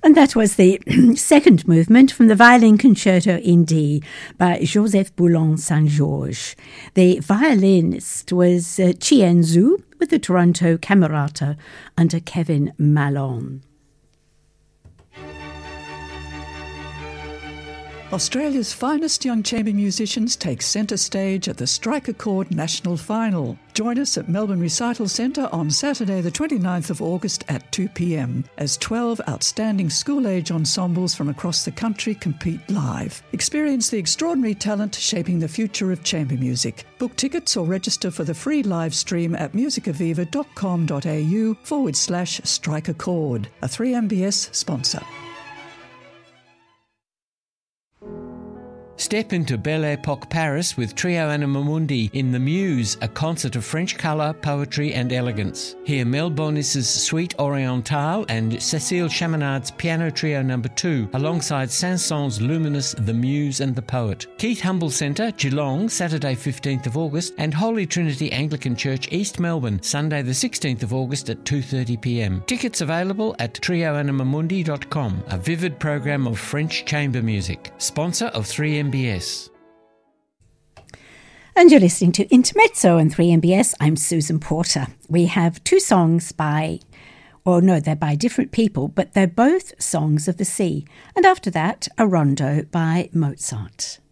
And that was the second movement from the Violin Concerto in D by Joseph Boulan Saint-Georges. The violinist was Chien Zhu with the Toronto Camerata under Kevin Mallon. Australia's finest young chamber musicians take centre stage at the Strike Chord National Final. Join us at Melbourne Recital Centre on Saturday the 29th of August at 2 p.m. as 12 outstanding school-age ensembles from across the country compete live. Experience the extraordinary talent shaping the future of chamber music. Book tickets or register for the free live stream at musicaviva.com.au/Strike Chord, a 3MBS sponsor. Step into Belle Époque Paris with Trio Anima Mundi in The Muse, a concert of French colour, poetry and elegance. Hear Mel Bonis's Suite Orientale and Cécile Chaminad's Piano Trio No. 2 alongside Saint-Saëns' luminous The Muse and the Poet. Keith Humble Centre, Geelong, Saturday 15th of August, and Holy Trinity Anglican Church, East Melbourne, Sunday the 16th of August at 2:30 p.m. Tickets available at trioanimamundi.com, a vivid program of French chamber music. Sponsor of 3MBS. And you're listening to Intermezzo on 3MBS. I'm Susan Porter. We have two songs they're by different people, but they're both songs of the sea. And after that, a rondo by Mozart.